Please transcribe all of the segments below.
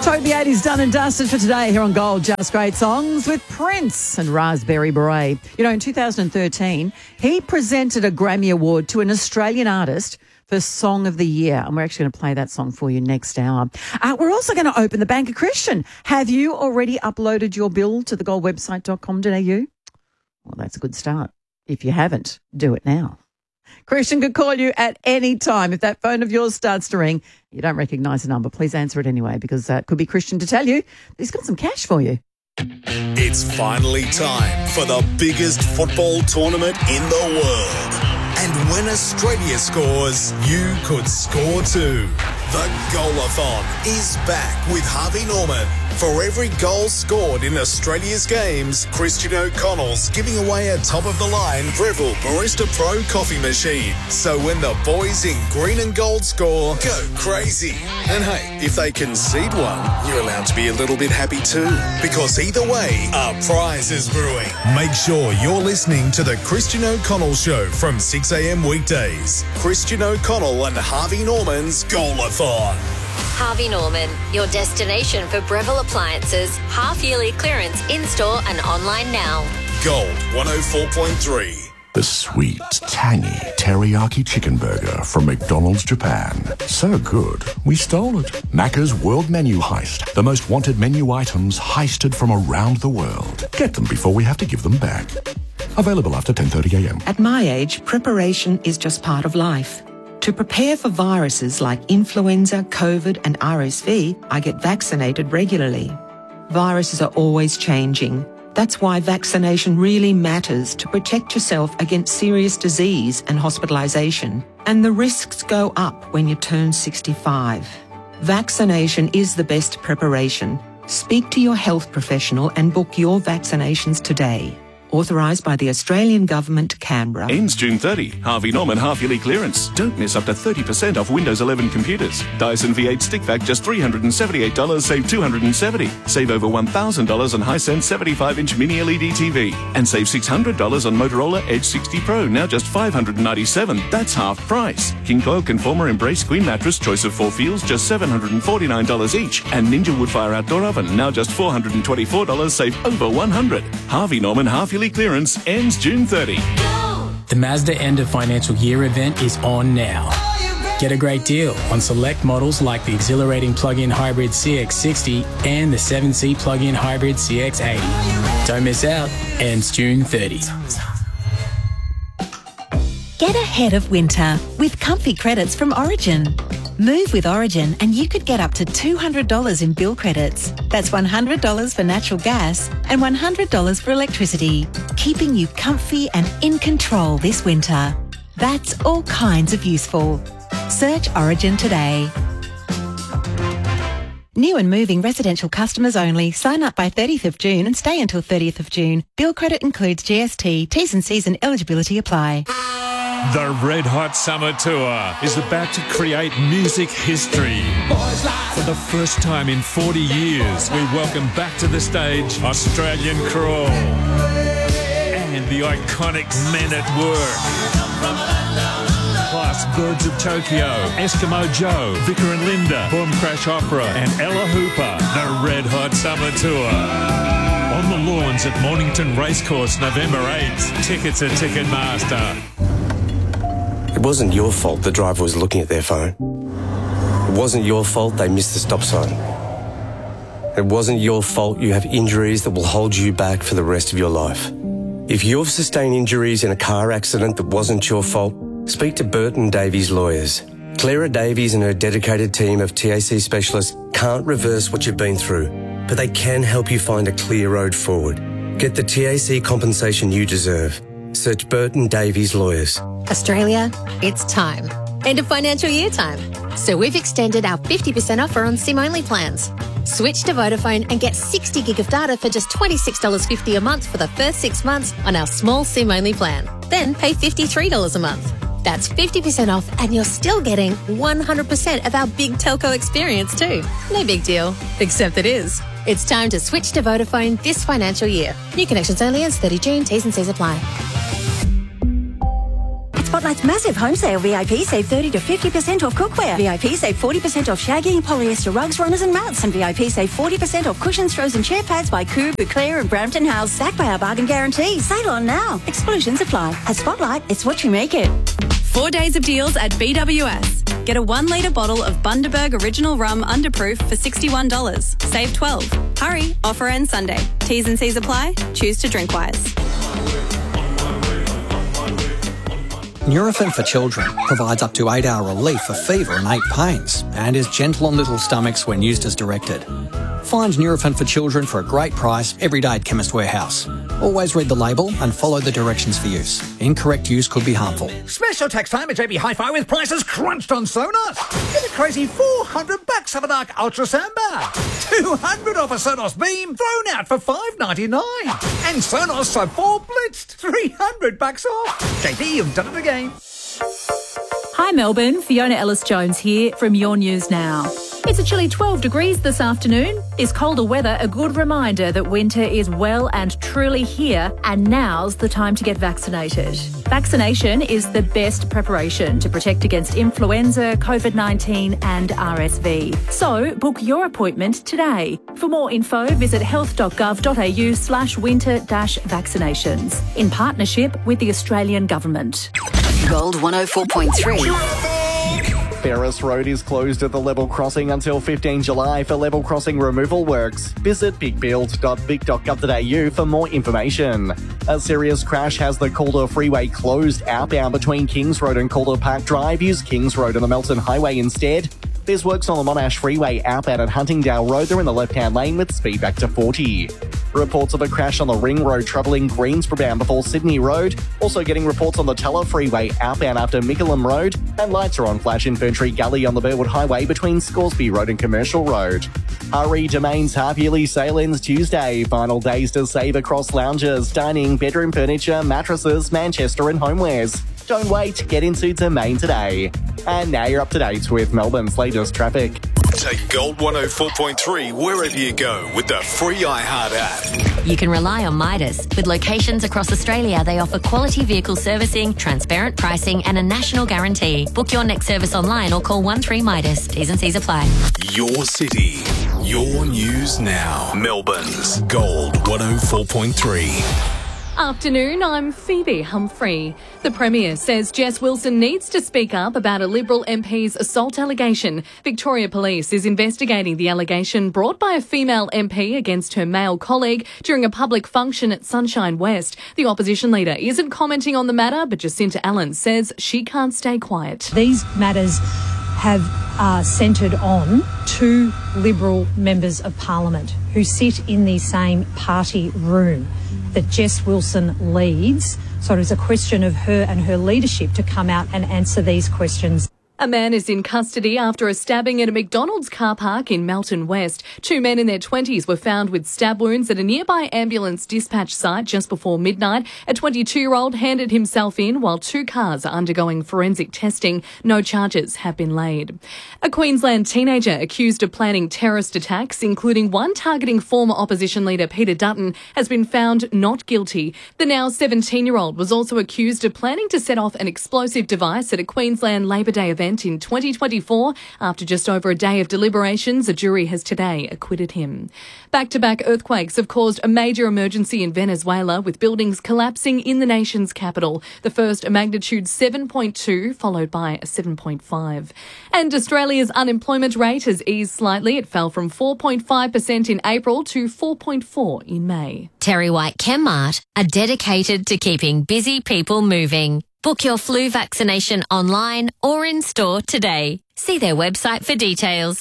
Totally 80s done and dusted for today here on Gold Just Great Songs with Prince and Raspberry Beret. You know, in 2013, he presented a Grammy Award to an Australian artist for Song of the Year, and we're actually going to play that song for you next hour. We're also going to open the Bank of Christian. Have you already uploaded your bill to thegoldwebsite.com.au? Well, that's a good start. If you haven't, do it now. Christian could call you at any time. If that phone of yours starts to ring, you don't recognise the number, please answer it anyway, because it could be Christian to tell you that he's got some cash for you. It's finally time for the biggest football tournament in the world. And when Australia scores, you could score too. The Goalathon is back with Harvey Norman. For every goal scored in Australia's games, Christian O'Connell's giving away a top-of-the-line Breville Barista Pro coffee machine. So when the boys in green and gold score, go crazy. And hey, if they concede one, you're allowed to be a little bit happy too. Because either way, a prize is brewing. Make sure you're listening to the Christian O'Connell Show from 6 a.m. weekdays. Christian O'Connell and Harvey Norman's Goalathon. Harvey Norman, your destination for Breville appliances, half-yearly clearance in-store and online now. Gold 104.3. The sweet, tangy teriyaki chicken burger from McDonald's Japan. So good, we stole it. Macca's World Menu Heist. The most wanted menu items heisted from around the world. Get them before we have to give them back. Available after 10:30 a.m. At my age, preparation is just part of life. To prepare for viruses like influenza, COVID and RSV, I get vaccinated regularly. Viruses are always changing. That's why vaccination really matters to protect yourself against serious disease and hospitalisation. And the risks go up when you turn 65. Vaccination is the best preparation. Speak to your health professional and book your vaccinations today. Authorised by the Australian Government, Canberra. Ends June 30. Harvey Norman half-yearly clearance. Don't miss up to 30% off Windows 11 computers. Dyson V8 stick vac just $378, save $270. Save over $1,000 on Hisense 75-inch mini LED TV. And save $600 on Motorola Edge 60 Pro, now just $597. That's half price. King Coil Conformer Embrace Queen Mattress, choice of 4 feels, just $749 each. And Ninja Woodfire Outdoor Oven, now just $424, save over $100. Harvey Norman half-yearly clearance ends June 30. The Mazda End of Financial Year event is on now. Get a great deal on select models like the exhilarating plug-in hybrid CX-60 and the 7-seat plug-in hybrid CX-80. Don't miss out. Ends June 30. Get ahead of winter with comfy credits from Origin. Move with Origin and you could get up to $200 in bill credits. That's $100 for natural gas and $100 for electricity, keeping you comfy and in control this winter. That's all kinds of useful. Search Origin today. New and moving residential customers only. Sign up by 30th of June and stay until 30th of June. Bill credit includes GST. T's and C's and eligibility apply. The Red Hot Summer Tour is about to create music history. For the first time in 40 years, we welcome back to the stage Australian Crawl and the iconic Men at Work. Plus Birds of Tokyo, Eskimo Joe, Vicar and Linda, Boom Crash Opera and Ella Hooper. The Red Hot Summer Tour. On the lawns at Mornington Racecourse, November 8th. Tickets at Ticketmaster. It wasn't your fault the driver was looking at their phone. It wasn't your fault they missed the stop sign. It wasn't your fault you have injuries that will hold you back for the rest of your life. If you've sustained injuries in a car accident that wasn't your fault, speak to Burton Davies Lawyers. Clara Davies and her dedicated team of TAC specialists can't reverse what you've been through, but they can help you find a clear road forward. Get the TAC compensation you deserve. Search Burton Davies Lawyers. Australia, it's time. End of financial year time. So we've extended our 50% offer on SIM-only plans. Switch to Vodafone and get 60 gig of data for just $26.50 a month for the first 6 months on our small SIM-only plan. Then pay $53 a month. That's 50% off and you're still getting 100% of our big telco experience too. No big deal, except it is. It's time to switch to Vodafone this financial year. New connections only ends 30 June. T's and C's apply. Spotlight's massive home sale. VIP save 30 to 50% off cookware. VIP save 40% off shaggy, polyester rugs, runners and mats. And VIP save 40% off cushions, throws and chair pads by Coo, Bouclair and Brampton House. Backed by our bargain guarantee. Sale on now. Exclusions apply. At Spotlight, it's what you make it. 4 days of deals at BWS. Get a 1 litre bottle of Bundaberg Original Rum Underproof for $61. Save $12. Hurry, offer ends Sunday. T's and C's apply. Choose to drink wise. Nurofen for Children provides up to 8-hour relief for fever and ache pains and is gentle on little stomachs when used as directed. Find Nurofen for Children for a great price every day at Chemist Warehouse. Always read the label and follow the directions for use. Incorrect use could be harmful. Special tax time at JB Hi-Fi with prices crunched on Sonos. Get a crazy $400 of a dark Ultra Samba. $200 off a Sonos Beam thrown out for $5.99. And Sonos Sub 4 blitzed $300 off. JB, you've done it again. Hi Melbourne, Fiona Ellis-Jones here from Your News Now. It's a chilly 12 degrees this afternoon. Is colder weather a good reminder that winter is well and truly here, and now's the time to get vaccinated? Vaccination is the best preparation to protect against influenza, COVID-19 and RSV. So book your appointment today. For more info, visit health.gov.au/winter-vaccinations in partnership with the Australian Government. Gold 104.3. Ferris Road is closed at the level crossing until 15 July for level crossing removal works. Visit bigbuild.vic.gov.au for more information. A serious crash has the Calder Freeway closed outbound between Kings Road and Calder Park Drive. Use Kings Road on the Melton Highway instead. There's works on the Monash Freeway outbound at Huntingdale Road. They're in the left-hand lane with speed back to 40. Reports of a crash on the Ring Road troubling Greensboro bound before Sydney Road. Also getting reports on the Teller Freeway outbound after Mickleham Road. And lights are on Flash Infantry Gully on the Burwood Highway between Scoresby Road and Commercial Road. Hurry Domain's half-yearly sale ends Tuesday. Final days to save across lounges, dining, bedroom furniture, mattresses, Manchester and homewares. Don't wait, get into Domain today. And now you're up to date with Melbourne's latest traffic. Take Gold 104.3 wherever you go with the free iHeart app. You can rely on Midas. With locations across Australia, they offer quality vehicle servicing, transparent pricing and a national guarantee. Book your next service online or call 13 Midas. T's and C's apply. Your city, your news now. Melbourne's Gold 104.3. Afternoon, I'm Phoebe Humphrey. The Premier says Jess Wilson needs to speak up about a Liberal MP's assault allegation. Victoria Police is investigating the allegation brought by a female MP against her male colleague during a public function at Sunshine West. The opposition leader isn't commenting on the matter, but Jacinta Allen says she can't stay quiet. These matters have centred on two Liberal members of Parliament who sit in the same party room that Jess Wilson leads. So it is a question of her and her leadership to come out and answer these questions. A man is in custody after a stabbing at a McDonald's car park in Melton West. Two men in their 20s were found with stab wounds at a nearby ambulance dispatch site just before midnight. A 22-year-old handed himself in while two cars are undergoing forensic testing. No charges have been laid. A Queensland teenager accused of planning terrorist attacks, including one targeting former opposition leader Peter Dutton, has been found not guilty. The now 17-year-old was also accused of planning to set off an explosive device at a Queensland Labor Day event in 2024. After just over a day of deliberations, a jury has today acquitted him. Back-to-back earthquakes have caused a major emergency in Venezuela, with buildings collapsing in the nation's capital. The first a magnitude 7.2, followed by a 7.5. And Australia's unemployment rate has eased slightly. It fell from 4.5% in April to 4.4% in May. Terry White Chemmart are dedicated to keeping busy people moving. Book your flu vaccination online or in store today. See their website for details.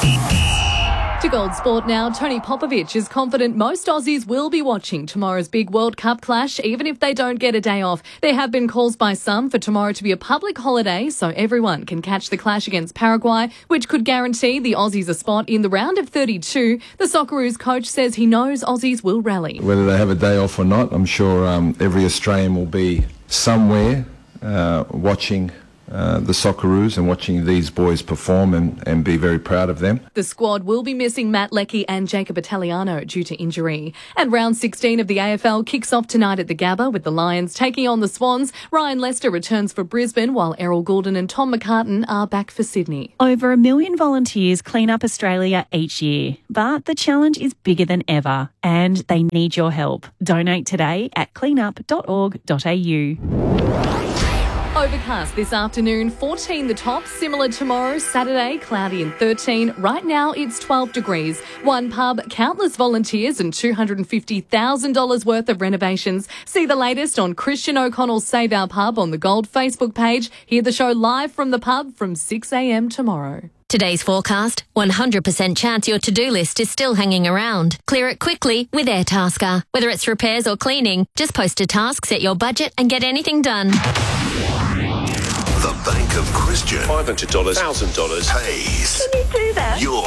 To Gold Sport now, Tony Popovich is confident most Aussies will be watching tomorrow's big World Cup clash, even if they don't get a day off. There have been calls by some for tomorrow to be a public holiday so everyone can catch the clash against Paraguay, which could guarantee the Aussies a spot in the round of 32. The Socceroos coach says he knows Aussies will rally. Whether they have a day off or not, I'm sure every Australian will be somewhere watching the Socceroos and watching these boys perform and be very proud of them. The squad will be missing Matt Leckie and Jacob Italiano due to injury. And round 16 of the AFL kicks off tonight at the Gabba with the Lions taking on the Swans. Ryan Lester returns for Brisbane while Errol Goulden and Tom McCartan are back for Sydney. Over 1 million volunteers clean up Australia each year, but the challenge is bigger than ever and they need your help. Donate today at cleanup.org.au. Overcast this afternoon, 14 the top. Similar tomorrow, Saturday, cloudy and 13. Right now, it's 12 degrees. One pub, countless volunteers and $250,000 worth of renovations. See the latest on Christian O'Connell's Save Our Pub on the Gold Facebook page. Hear the show live from the pub from 6 a.m. tomorrow. Today's forecast, 100% chance your to-do list is still hanging around. Clear it quickly with Airtasker. Whether it's repairs or cleaning, just post a task, set your budget and get anything done. The Bank of Christian. $500, $1,000 pays. Can you do that? Your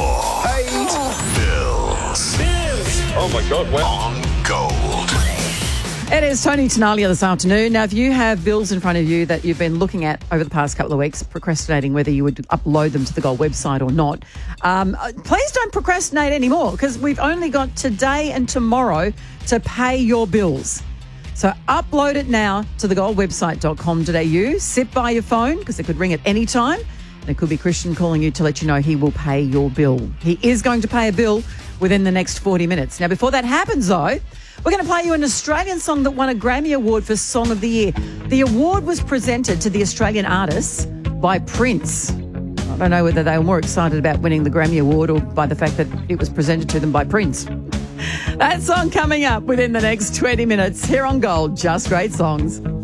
bills. Oh my God, wow. On Gold. It is Tony Tenalia this afternoon. Now, if you have bills in front of you that you've been looking at over the past couple of weeks, procrastinating whether you would upload them to the Gold website or not, please don't procrastinate anymore because we've only got today and tomorrow to pay your bills. So upload it now to thegoldwebsite.com.au. Sit by your phone because it could ring at any time. And it could be Christian calling you to let you know he will pay your bill. He is going to pay a bill within the next 40 minutes. Now, before that happens, though, we're going to play you an Australian song that won a Grammy Award for Song of the Year. The award was presented to the Australian artists by Prince. I don't know whether they were more excited about winning the Grammy Award or by the fact that it was presented to them by Prince. That song coming up within the next 20 minutes here on Gold, Just Great Songs.